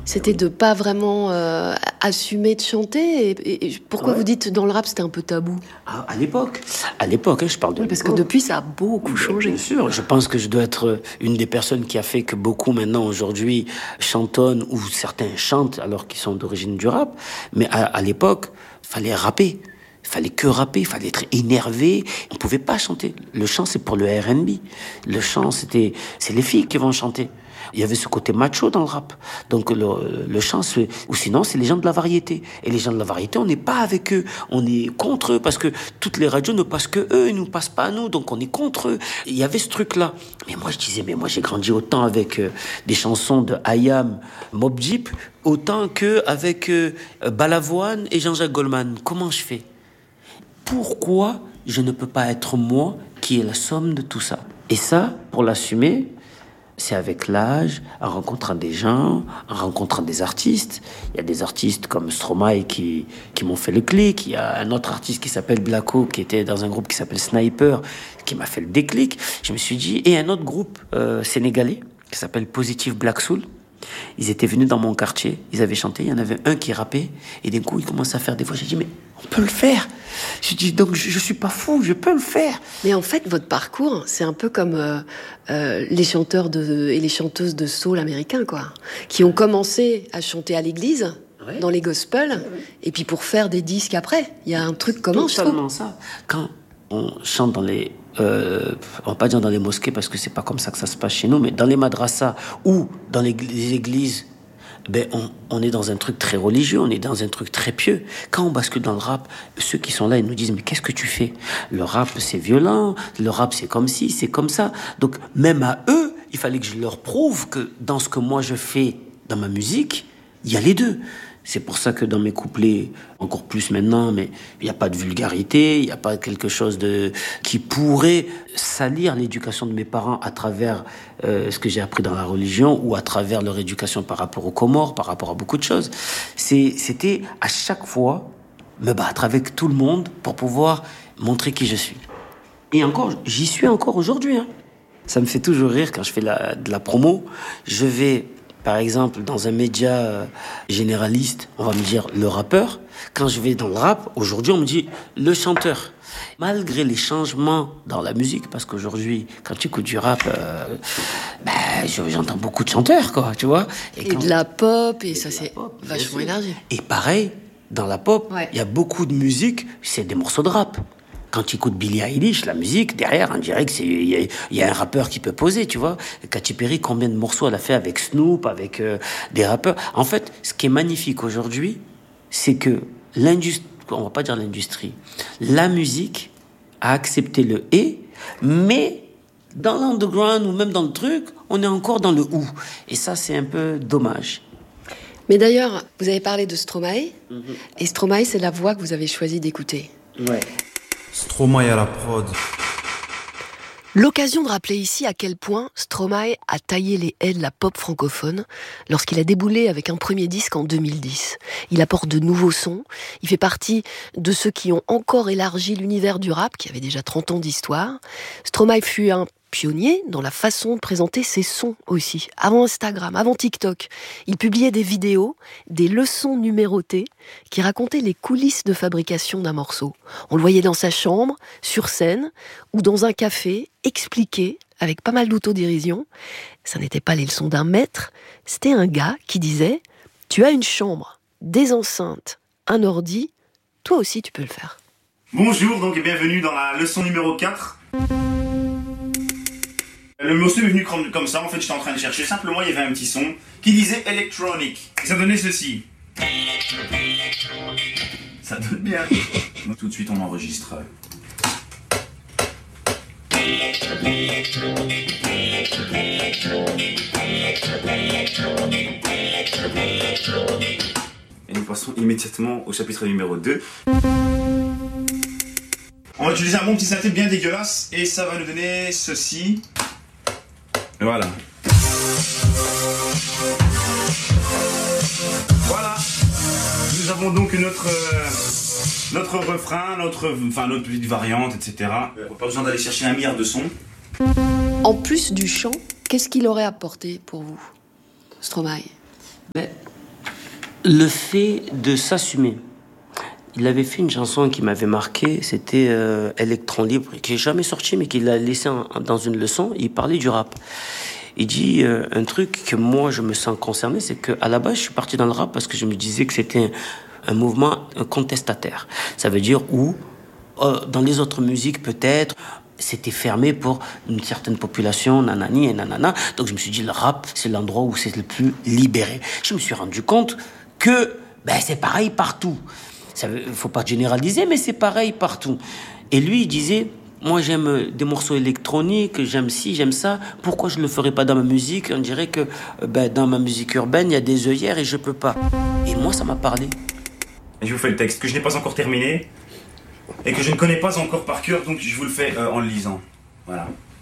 C'était de pas vraiment assumer de chanter. Et pourquoi vous dites dans le rap c'était un peu tabou? À l'époque, je parle de Oui, parce que depuis ça a beaucoup changé. Bien sûr, je pense que je dois être une des personnes qui a fait que beaucoup maintenant aujourd'hui chantonnent ou certains chantent alors qu'ils sont d'origine du rap. Mais à l'époque, fallait rapper. Il fallait que rapper, il fallait être énervé. On pouvait pas chanter. Le chant, c'est pour le R&B. Le chant, c'est les filles qui vont chanter. Il y avait ce côté macho dans le rap. Donc le chant, ou sinon, c'est les gens de la variété. Et les gens de la variété, on n'est pas avec eux. On est contre eux parce que toutes les radios ne passent que eux, ils nous passent pas à nous. Donc on est contre eux. Il y avait ce truc-là. Mais moi, je disais, moi, j'ai grandi autant avec des chansons de I.Am, Mobb Deep, autant que avec Balavoine et Jean-Jacques Goldman. Comment je fais? Pourquoi je ne peux pas être moi qui est la somme de tout ça? Et ça, pour l'assumer, c'est avec l'âge, en rencontrant des gens, en rencontrant des artistes. Il y a des artistes comme Stromae qui m'ont fait le clic. Il y a un autre artiste qui s'appelle Blacko, qui était dans un groupe qui s'appelle Sniper, qui m'a fait le déclic. Je me suis dit, et un autre groupe sénégalais qui s'appelle Positive Black Soul. Ils étaient venus dans mon quartier, ils avaient chanté, il y en avait un qui rappait, et d'un coup, il commençait à faire des voix. J'ai dit, mais on peut le faire. J'ai dit, donc je suis pas fou, je peux le faire. Mais en fait, votre parcours, c'est un peu comme les chanteurs et les chanteuses de soul américains, quoi, qui ont commencé à chanter à l'église, dans les gospels, et puis pour faire des disques après. Il y a un truc commun, je trouve. Totalement ça. Quand on chante dans les... on va pas dire dans les mosquées parce que c'est pas comme ça que ça se passe chez nous, mais dans les madrasas ou dans les églises, on est dans un truc très religieux, on est dans un truc très pieux. Quand on bascule dans le rap, ceux qui sont là, ils nous disent, mais qu'est-ce que tu fais? Le rap, c'est violent, le rap, c'est comme ci, c'est comme ça. Donc, même à eux, il fallait que je leur prouve que dans ce que moi je fais dans ma musique, il y a les deux. C'est pour ça que dans mes couplets, encore plus maintenant, mais il n'y a pas de vulgarité, il n'y a pas quelque chose qui pourrait salir l'éducation de mes parents à travers ce que j'ai appris dans la religion ou à travers leur éducation par rapport aux Comores, par rapport à beaucoup de choses. C'était à chaque fois me battre avec tout le monde pour pouvoir montrer qui je suis. Et encore, j'y suis encore aujourd'hui. Ça me fait toujours rire quand je fais de la promo. Je vais... Par exemple, dans un média généraliste, on va me dire le rappeur. Quand je vais dans le rap, aujourd'hui, on me dit le chanteur. Malgré les changements dans la musique, parce qu'aujourd'hui, quand tu écoutes du rap, j'entends beaucoup de chanteurs, quoi, tu vois. Et de la pop, et ça c'est vachement élargi. Et pareil, dans la pop, il y a beaucoup de musique, c'est des morceaux de rap. Quand tu écoutes Billie Eilish, la musique, derrière, on dirait qu'il y a un rappeur qui peut poser, tu vois. Katy Perry, combien de morceaux elle a fait avec Snoop, avec des rappeurs. En fait, ce qui est magnifique aujourd'hui, c'est que l'industrie, on va pas dire l'industrie, la musique a accepté le « et », mais dans l'underground ou même dans le truc, on est encore dans le « ou ». Et ça, c'est un peu dommage. Mais d'ailleurs, vous avez parlé de Stromae, et Stromae, c'est la voix que vous avez choisi d'écouter. Ouais. Stromae à la prod. L'occasion de rappeler ici à quel point Stromae a taillé les haies de la pop francophone lorsqu'il a déboulé avec un premier disque en 2010. Il apporte de nouveaux sons, il fait partie de ceux qui ont encore élargi l'univers du rap, qui avait déjà 30 ans d'histoire. Stromae fut un pionnier dans la façon de présenter ses sons aussi. Avant Instagram, avant TikTok, il publiait des vidéos, des leçons numérotées qui racontaient les coulisses de fabrication d'un morceau. On le voyait dans sa chambre, sur scène ou dans un café, expliqué avec pas mal d'autodérision. Ça n'était pas les leçons d'un maître, c'était un gars qui disait « Tu as une chambre, des enceintes, un ordi, toi aussi tu peux le faire. » Bonjour donc et bienvenue dans la leçon numéro 4. Le morceau est venu comme ça, en fait j'étais en train de chercher, simplement il y avait un petit son qui disait Electronic. Et ça donnait ceci. Ça donne bien. Donc, tout de suite on enregistre. Et nous passons immédiatement au chapitre numéro 2. On va utiliser un bon petit synthé bien dégueulasse et ça va nous donner ceci. Voilà. Voilà. Nous avons donc notre refrain, notre petite variante, etc. Pas besoin d'aller chercher 1 milliard de sons. En plus du chant, qu'est-ce qu'il aurait apporté pour vous, Stromae? Le fait de s'assumer. Il avait fait une chanson qui m'avait marqué, c'était Électron Libre, qui n'est jamais sorti, mais qu'il a laissé dans une leçon. Il parlait du rap. Il dit un truc que moi je me sens concerné, c'est qu'à la base je suis parti dans le rap parce que je me disais que c'était un mouvement contestataire. Ça veut dire où, dans les autres musiques peut-être, c'était fermé pour une certaine population, nanani et nanana. Donc je me suis dit, le rap, c'est l'endroit où c'est le plus libéré. Je me suis rendu compte que c'est pareil partout. Il faut pas généraliser, mais c'est pareil partout. Et lui, il disait, moi j'aime des morceaux électroniques, j'aime ci, j'aime ça. Pourquoi je le ferais pas dans ma musique? On dirait que dans ma musique urbaine, il y a des œillères et je peux pas. Et moi, ça m'a parlé. Et je vous fais le texte que je n'ai pas encore terminé et que je ne connais pas encore par cœur, donc je vous le fais en le lisant. Voilà.